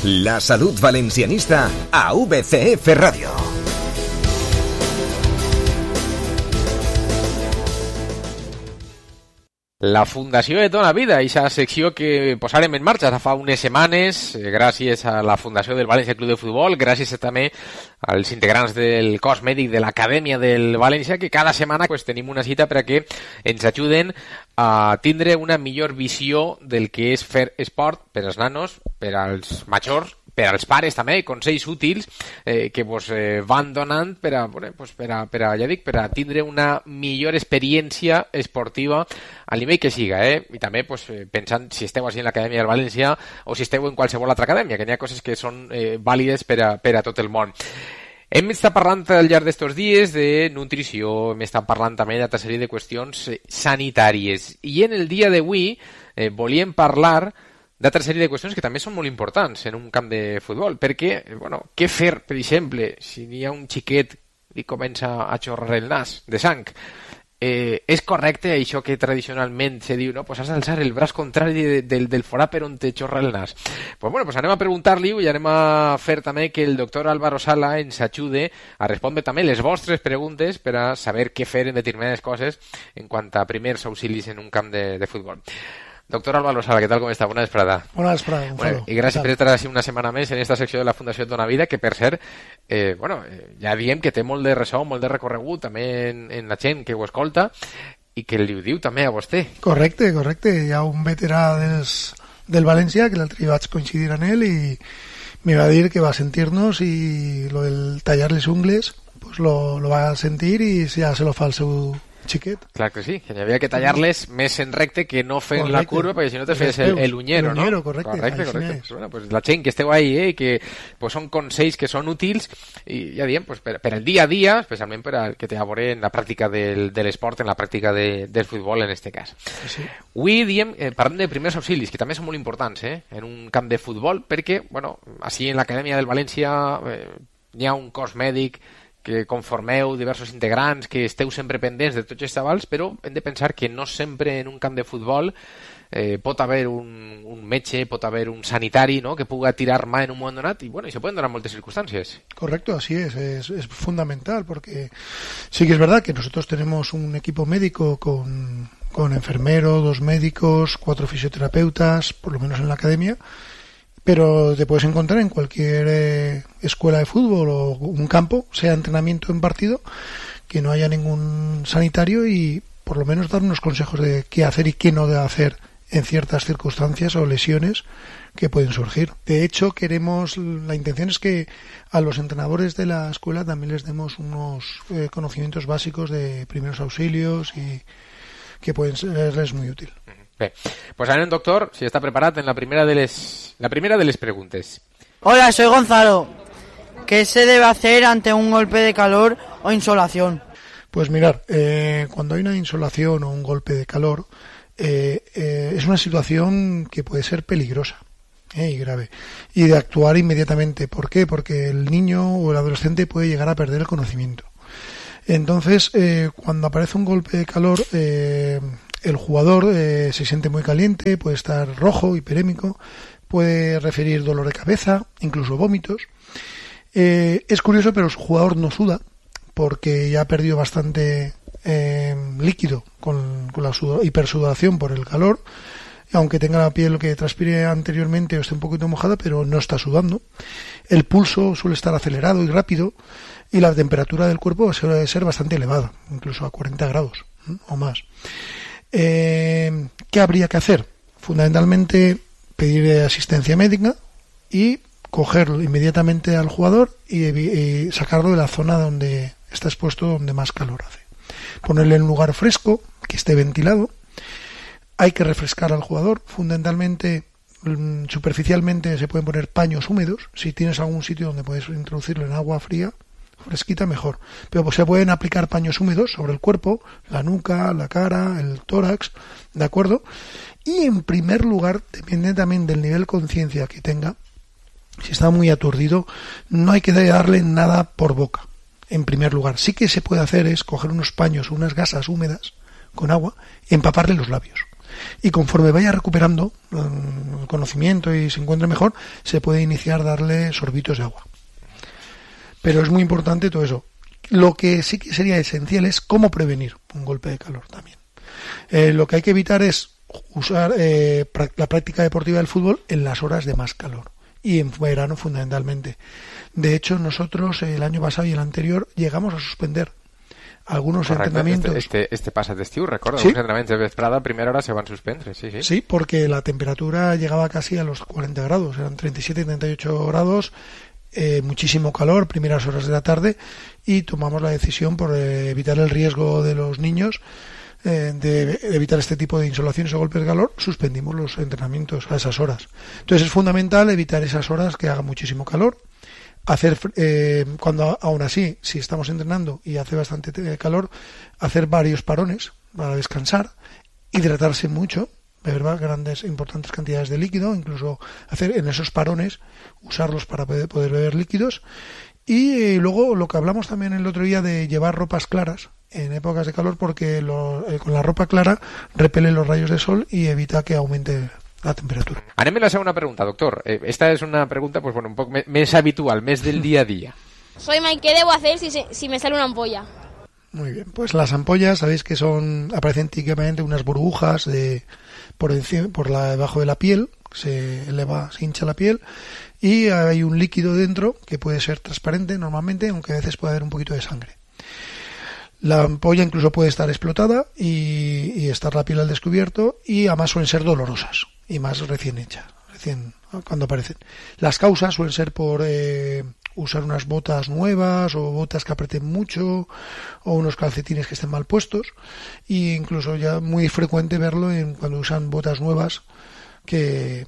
La salud valencianista a VCF Radio. La Fundació de Dona Vida, aquesta secció que posarem en marxa fa unes setmanes gràcies a la Fundació del València Club de Futbol, gràcies també als integrants del cos mèdic de l'Acadèmia del València, que cada setmana tenim una cita per a que ens ajuden a tindre una millor visió del que és fer esport per als nanos, per als majors, per als pares també, consells útils que vos van donant per a tindre una millor experiència esportiva al nivell que siga, i també pensant si esteu així en l'Acadèmia del València o si esteu en qualsevol altra acadèmia, que n'hi ha coses que són vàlides per a tot el món. Hem estat parlant al llarg d'estos dies de nutrició, hem estat parlant també d'altra sèrie de qüestions sanitàries, i en el dia d'avui volíem parlar d'altra sèrie de qüestions que també són molt importants en un camp de futbol, perquè, què fer, per exemple, si hi ha un xiquet i comença a xorrar el nas de sang? És correcte això que tradicionalment se diu, has d'alçar el braç contrari del forat per on te xorra el nas? Anem a preguntar-li-ho i anem a fer també que el doctor Álvaro Sala ens ajude a respondre també les vostres preguntes per a saber què fer en determinades coses en quant a primers auxilis en un camp de futbol. Doctor Álvaro Sala, ¿qué tal? ¿Cómo está? Buena vesprada. Buena vesprada, Gonzalo. Y gracias por estar así una setmana més en esta secció de la Fundació Dona Vida, que per cert, ja diem que té molt de ressò, molt de recorregut també en la gent que ho escolta i que li ho diu també a vostè. Correcte. Hi ha un veterà del València que l'altre dia vaig coincidir amb ell i me va dir que va sentir-nos i lo del tallar les ungles pues lo va sentir i ja se lo fa el seu xiquet. Clar que sí, que hi havia que tallar-les més en recte que no fent la curva, perquè si no te fes el uñero, no? Correcte. Pues la gent que esteu ahí, que són consells que són útils, i ja diem, per al dia a dia, especialment per al que té a veure en la pràctica de l'esport, en la pràctica del futbol, en este cas. Sí. Avui diem, parlem de primers auxilis, que també són molt importants, en un camp de futbol, perquè, així en l'Acadèmia del València hi ha un cos mèdic que conformeu diversos integrants, que esteu sempre pendents de tots els avals, però hem de pensar que no sempre en un camp de futbol pot haver un metge, pot haver un sanitari, ¿no?, que puga tirar mà en un moment donat, i se pueden donar muchas circunstancias. Correcto, así es fundamental, porque sí que es verdad que nosotros tenemos un equipo médico con enfermero, 2 médicos, 4 fisioterapeutas, por lo menos en la academia, pero te puedes encontrar en cualquier escuela de fútbol o un campo, sea entrenamiento en partido, que no haya ningún sanitario y por lo menos dar unos consejos de qué hacer y qué no debe hacer en ciertas circunstancias o lesiones que pueden surgir. De hecho, la intención es que a los entrenadores de la escuela también les demos unos conocimientos básicos de primeros auxilios y que pueden serles muy útil. Bé, pues anem, doctor, si està preparat en la primera de les preguntes. Hola, soy Gonzalo. ¿Qué se debe hacer ante un golpe de calor o insolación? Pues mirar, cuando hay una insolación o un golpe de calor, es una situación que puede ser peligrosa y grave, y de actuar inmediatamente. ¿Por qué? Porque el niño o el adolescente puede llegar a perder el conocimiento. Entonces, cuando aparece un golpe de calor, el jugador se siente muy caliente, puede estar rojo, hiperémico, puede referir dolor de cabeza, incluso vómitos. Es curioso, pero el jugador no suda porque ya ha perdido bastante líquido con la hipersudoración por el calor, aunque tenga la piel que transpire anteriormente o esté un poquito mojada, pero no está sudando. El pulso suele estar acelerado y rápido y la temperatura del cuerpo suele ser bastante elevada, incluso a 40 grados o más. ¿Qué habría que hacer? Fundamentalmente pedir asistencia médica y coger inmediatamente al jugador y sacarlo de la zona donde está expuesto, donde más calor hace. Ponerle en un lugar fresco, que esté ventilado. Hay que refrescar al jugador. Fundamentalmente, superficialmente se pueden poner paños húmedos. Si tienes algún sitio donde puedes introducirlo en agua fría, fresquita, mejor. Pero pues se pueden aplicar paños húmedos sobre el cuerpo, la nuca, la cara, el tórax, ¿de acuerdo? Y en primer lugar, depende también del nivel de conciencia que tenga. Si está muy aturdido, no hay que darle nada por boca. En primer lugar, sí que se puede hacer es coger unos paños, unas gasas húmedas con agua y empaparle los labios. Y conforme vaya recuperando el conocimiento y se encuentre mejor, se puede iniciar a darle sorbitos de agua. Pero es muy importante todo eso. Lo que sí que sería esencial es cómo prevenir un golpe de calor también. Lo que hay que evitar es usar la práctica deportiva del fútbol en las horas de más calor y en verano fundamentalmente. De hecho, nosotros el año pasado y el anterior llegamos a suspender algunos entrenamientos. Este passa d'estiu, recordo, sí. Els entrenaments de vesprada a primera hora se van suspendre, sí. Sí, porque la temperatura llegaba casi a los 40 grados, eran 37 y 38 grados, muchísimo calor, primeras horas de la tarde, y tomamos la decisión por evitar el riesgo de los niños, de evitar este tipo de insolaciones o golpes de calor, suspendimos los entrenamientos a esas horas. Entonces es fundamental evitar esas horas que haga muchísimo calor, hacer cuando aún así, si estamos entrenando y hace bastante calor, hacer varios parones para descansar, hidratarse mucho, beber grandes importantes cantidades de líquido, incluso hacer en esos parones usarlos para poder beber líquidos. Y luego lo que hablamos también el otro día de llevar ropas claras en épocas de calor, porque con la ropa clara repele los rayos de sol y evita que aumente la temperatura. Anem a la segona pregunta, doctor. Esta es una pregunta, pues bueno, un poco más habitual, más del día a día. Soy Mike, ¿qué debo hacer si me sale una ampolla? Muy bien, pues las ampollas, sabéis que aparecen típicamente unas burbujas por debajo de la piel, se hincha la piel y hay un líquido dentro que puede ser transparente normalmente, aunque a veces puede haber un poquito de sangre. La ampolla incluso puede estar explotada y estar la piel al descubierto, y además suelen ser dolorosas y más recién cuando aparecen. Las causas suelen ser por usar unas botas nuevas o botas que aprieten mucho o unos calcetines que estén mal puestos, e incluso ya muy frecuente verlo cuando usan botas nuevas que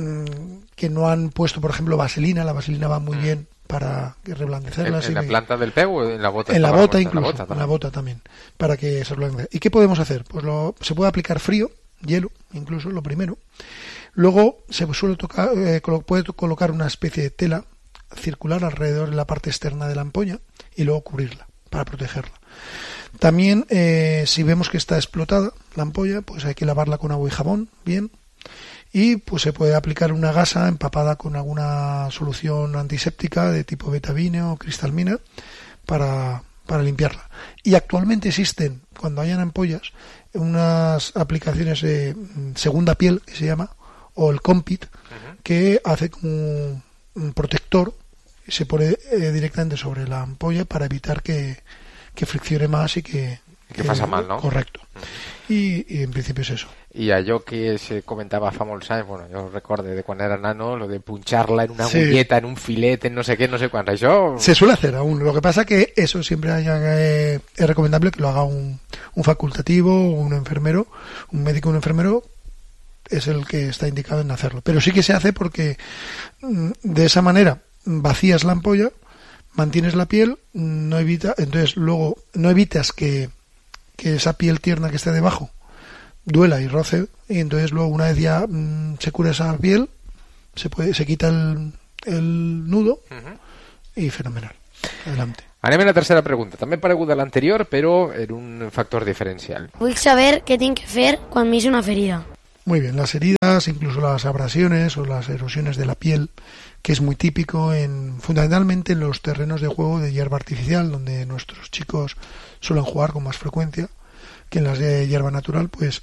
no han puesto, por ejemplo, vaselina. La vaselina va muy bien para reblandecerlas. ¿En la planta del pie o en la bota? En la bota incluso, en la bota también, para que se reblandezca. ¿Y qué podemos hacer? Pues se puede aplicar frío, hielo, incluso lo primero. Luego se puede colocar una especie de tela circular alrededor de la parte externa de la ampolla y luego cubrirla para protegerla. También si vemos que está explotada la ampolla, pues hay que lavarla con agua y jabón bien, y pues se puede aplicar una gasa empapada con alguna solución antiséptica de tipo betabine o cristalmina para limpiarla. Y actualmente existen, cuando hayan ampollas, unas aplicaciones de segunda piel, que se llama, o el Compit, que hace como un protector y se pone directamente sobre la ampolla para evitar que friccione más y que passa mal, no? Correcto. Y en principio es eso. I allò que se comentava fa molts anys, bueno, jo recordo de quan era nano, lo de punxar-la en una agulleta, en un filet, en no sé qué, no sé cuánto. Això... Se suele hacer aún. Lo que pasa que eso siempre es recomendable que lo haga un facultativo o un enfermero, un médico o un enfermero es el que está indicado en hacerlo. Pero sí que se hace porque de esa manera vacías la ampolla, mantienes la piel, entonces luego no evitas que esa piel tierna que esté debajo duela y roce, y entonces luego una vez ya se cura esa piel, se quita el nudo y fenomenal. Adelante. Anem a la tercera pregunta, també pareguda a l'anterior, però en un factor diferencial. Vull saber què tinc que fer quan m'hi una ferida. Muy bien, las heridas, incluso las abrasiones o las erosiones de la piel, que es muy típico fundamentalmente en los terrenos de juego de hierba artificial, donde nuestros chicos suelen jugar con más frecuencia que en las de hierba natural, pues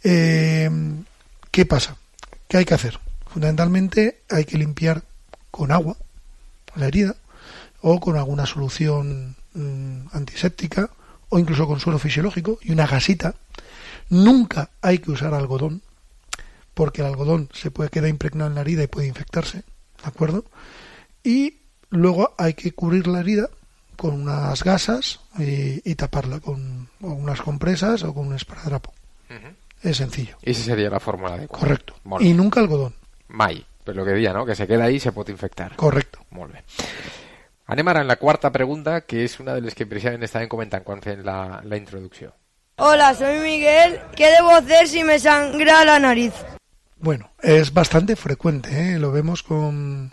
¿qué pasa? ¿Qué hay que hacer? Fundamentalmente hay que limpiar con agua la herida o con alguna solución antiséptica o incluso con suero fisiológico y una gasita. Nunca hay que usar algodón, porque el algodón se puede quedar impregnado en la herida y puede infectarse, ¿de acuerdo? Y luego hay que cubrir la herida con unas gasas y taparla con unas compresas o con un esparadrapo. Es sencillo. I esa seria la fórmula adequada. Correcto. I nunca algodón. Mai. Per lo que deia, ¿no? Que se queda ahí se pot infectar. Correcto. Molt bé. Anem ara en la quarta pregunta, que és una de les que precisament estàvem comentant quan fem la introducció. Hola, soy Miguel. ¿Qué debo hacer si me sangra la nariz? Bueno, es bastante frecuente, ¿eh? Lo vemos con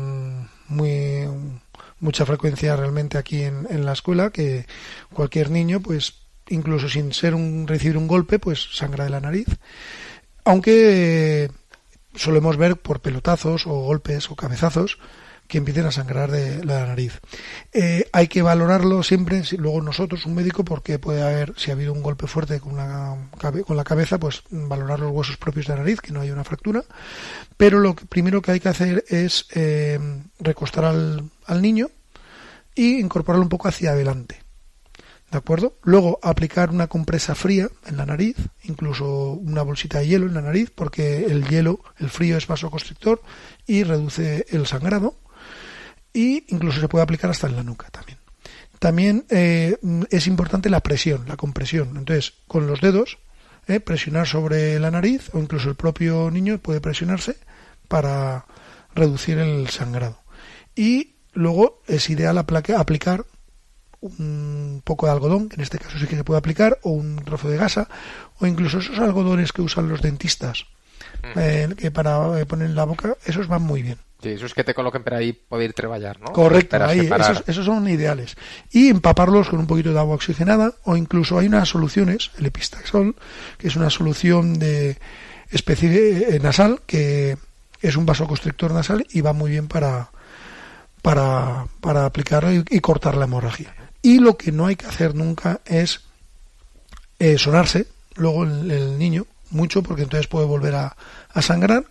mucha frecuencia realmente aquí en la escuela, que cualquier niño, pues incluso sin recibir un golpe, pues sangra de la nariz. aunque solemos ver por pelotazos o golpes o cabezazos que empiecen a sangrar de la nariz. Hay que valorarlo siempre, luego nosotros, un médico, porque puede haber, si ha habido un golpe fuerte con la cabeza, pues valorar los huesos propios de la nariz, que no haya una fractura. Pero lo primero que hay que hacer es recostar al niño y incorporarlo un poco hacia adelante. ¿De acuerdo? Luego aplicar una compresa fría en la nariz, incluso una bolsita de hielo en la nariz, porque el frío es vasoconstrictor y reduce el sangrado. Y incluso se puede aplicar hasta en la nuca también. También es importante la presión, la compresión. Entonces, con los dedos, presionar sobre la nariz, o incluso el propio niño puede presionarse para reducir el sangrado. Y luego es ideal aplicar un poco de algodón, que en este caso sí que se puede aplicar, o un trozo de gasa, o incluso esos algodones que usan los dentistas, que para poner en la boca, esos van muy bien. Sí, esos que te coloquen para ahí poder trabajar, ¿no? Correcto, ahí, esos son ideales. Y empaparlos con un poquito de agua oxigenada, o incluso hay unas soluciones, el Epistaxol, que es una solución de especie nasal, que es un vasoconstrictor nasal y va muy bien para aplicar y cortar la hemorragia. Y lo que no hay que hacer nunca es sonarse luego el niño mucho, porque entonces puede volver a sangrar.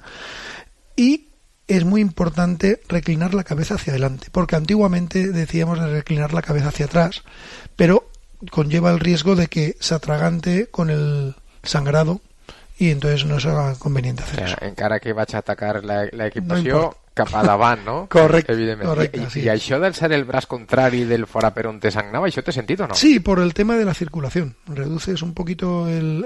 Y es muy importante reclinar la cabeza hacia adelante, porque antiguamente decíamos de reclinar la cabeza hacia atrás, pero conlleva el riesgo de que se atragante con el sangrado y entonces no es conveniente hacer eso. Encara que vaig a atacar la equipació cap a davant, no? Correcte. Evidentment. I això d'alçar el braç contrari del fora per on te sangnava, això té sentit o no? Sí, por el tema de la circulación. Reduces un poquito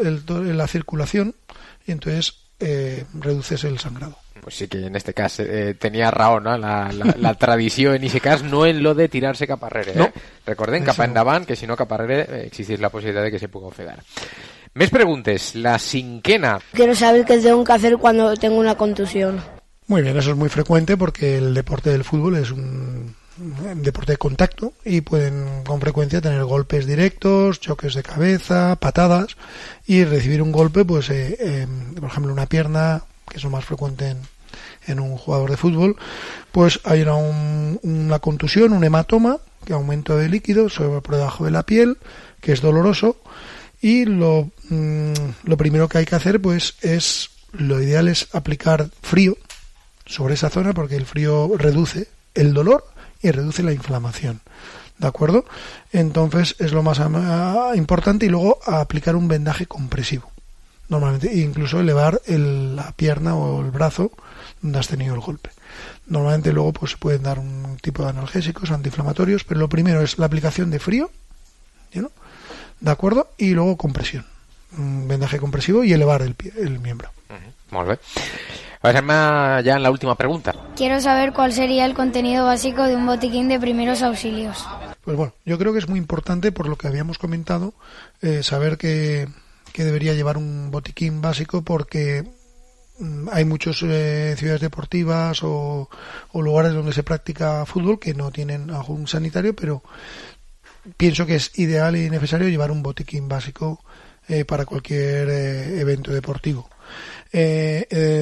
la circulación y entonces reduces el sangrado. Pues sí que en este cas tenia raó, no? La tradició en aquest cas, no en lo de tirar-se cap arrere. No. Recordem, cap endavant, que si no cap arrere existeix la possibilitat de que se pugui ofegar. Més preguntes. La cinquena. Quiero saber qué tengo que hacer cuando tengo una contusión. Muy bien, eso es muy frecuente porque el deporte del fútbol es un deporte de contacto y pueden con frecuencia tener golpes directos, choques de cabeza, patadas, y recibir un golpe, pues por ejemplo una pierna, que es lo más frecuente en un jugador de fútbol, pues hay una contusión, un hematoma, que aumento de líquido por debajo de la piel, que es doloroso, y lo primero que hay que hacer, pues lo ideal es aplicar frío sobre esa zona, porque el frío reduce el dolor y reduce la inflamación, ¿de acuerdo? Entonces es lo más importante, y luego aplicar un vendaje compresivo, normalmente, e incluso elevar la pierna o el brazo donde has tenido el golpe. Normalmente luego pues se pueden dar un tipo de analgésicos, antiinflamatorios, pero lo primero es la aplicación de frío, ¿no? ¿De acuerdo? Y luego compresión, un vendaje compresivo y elevar el miembro. Molt bé. Pasem ya en la última pregunta. Quiero saber cuál sería el contenido básico de un botiquín de primeros auxilios. Pues bueno, yo creo que es muy importante, por lo que habíamos comentado, saber que debería llevar un botiquín básico, porque hay muchas ciudades deportivas o lugares donde se practica fútbol que no tienen algún sanitario, pero pienso que es ideal y necesario llevar un botiquín básico para cualquier evento deportivo.